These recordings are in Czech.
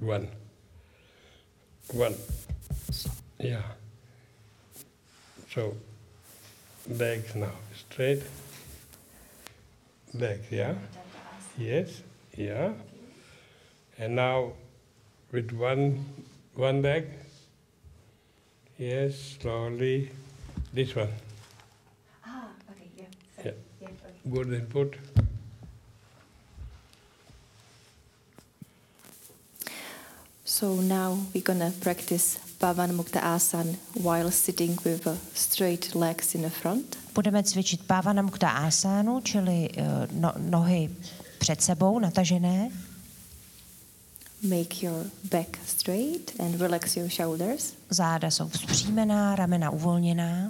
One. Yeah. So, legs now straight. Legs, yeah? Yes, yeah. And now with one leg. Yes, slowly. This one. Okay, yeah. Yeah. Okay. Good input. So now we're gonna practice Pavan Mukta Asana while sitting with straight legs in the front. Budeme cvičit Pavana Mukta Asánu, čili nohy před sebou natažené. Make your back straight and relax your shoulders. Záda jsou vzpřímená, ramena uvolněná.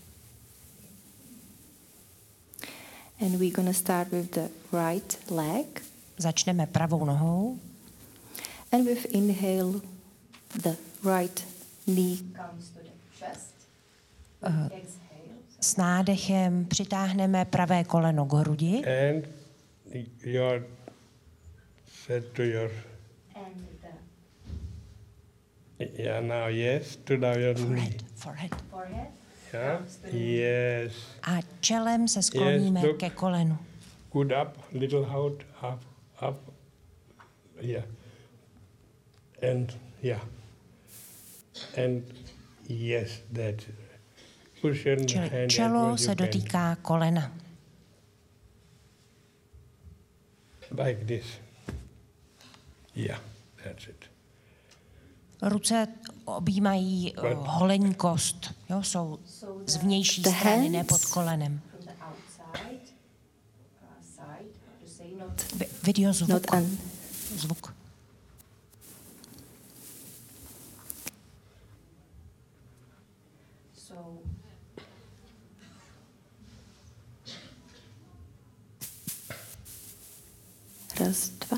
And we're gonna start with the right leg. Začneme pravou nohou. And with inhale, the right knee comes to the chest. Exhale. S nádechem přitáhneme pravé koleno k hrudi. And your set to your. And Yeah, now yes, to down your knee. Forehead. forehead. Yeah, yes. A čelem se skloníme Yes, look. ke kolenu. Good up, little out, up. Yeah. And yeah. And yes, that. Cushion the Čili hand čelo as much se you can. dotýká kolena. Like this. Yeah, that's it. Ruce objímají holení kost. Jo, jsou z vnější the strany, ne hands pod kolenem. from the outside side, to say not Video zvuk. not un. Zvuk. So raz, dva.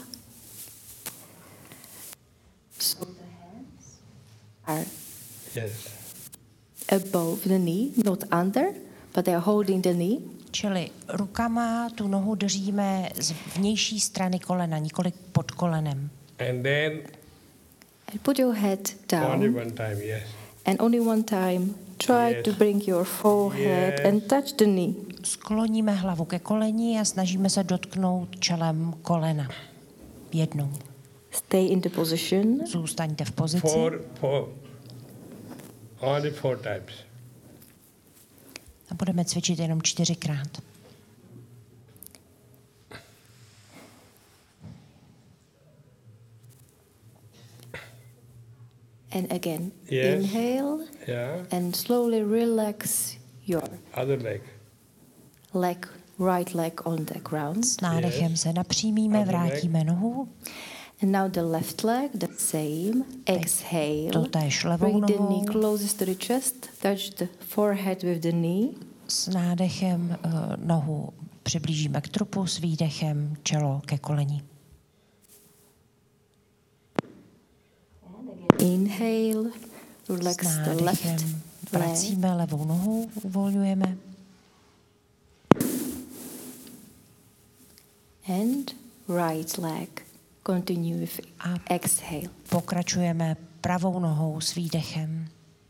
So the hands are Yes. above the knee, not under, but they are holding the knee. Čili rukama tu nohu držíme z vnější strany kolena, nikoli pod kolenem. And then And put your head only down. one time, yes. And only one time, try Yes. to bring your forehead Yes. and touch the knee. Skloníme hlavu ke koleni a snažíme se dotknout čelem kolena. Jednou. Stay in the position. Zůstaňte v pozici. Only four times. A budeme cvičit jenom 4krát. And again, Yes. inhale Yeah. and slowly relax your Other leg. right leg on the ground. S nádechem se napřímíme, Other leg. vrátíme nohu. And now the left leg, the same. Exhale. Totéž levou Bring the knee nohou. closest to the chest. Touch the forehead with the knee. S nádechem nohu přiblížíme k trupu, s výdechem čelo ke koleni. Inhale. S Relax the left nádechem leg. vracíme levou nohu, uvolňujeme. And right leg. Continue with exhale. Pokračujeme pravou nohou s výdechem.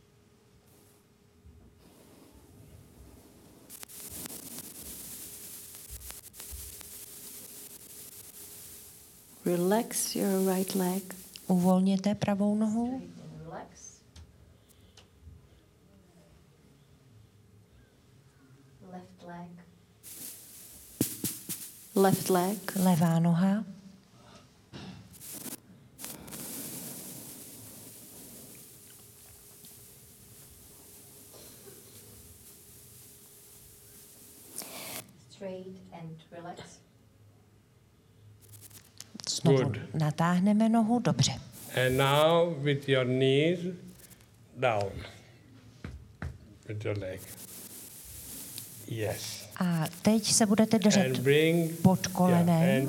Relax your right leg. Uvolněte pravou nohu. Relax. Left leg. Left leg. Levá noha. Straight and relax. Znovu Good. natáhneme nohu, dobře. And now with your knees down. With your leg. Yes. A teď se budete držet And bring pod kolenem. yeah, and